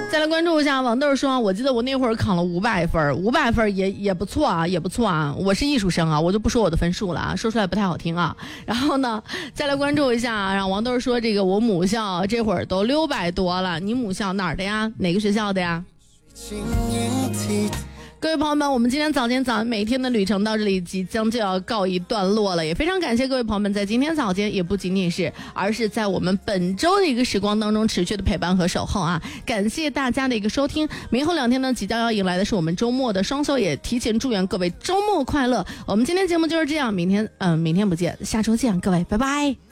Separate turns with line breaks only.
再来关注一下王豆说，我记得我那会儿考了500分，500分也不错啊，也不错啊。我是艺术生啊，我就不说我的分数了啊，说出来不太好听啊。然后呢，再来关注一下，让王豆说这个我母校这会儿都600多了，你母校哪儿的呀？哪个学校的呀？各位朋友们，我们今天早间每天的旅程到这里即将就要告一段落了，也非常感谢各位朋友们在今天早间，也不仅仅是，而是在我们本周的一个时光当中持续的陪伴和守候啊！感谢大家的一个收听。明后2天呢，即将要迎来的是我们周末的双休，也提前祝愿各位周末快乐。我们今天节目就是这样，明天不见，下周见，各位，拜拜。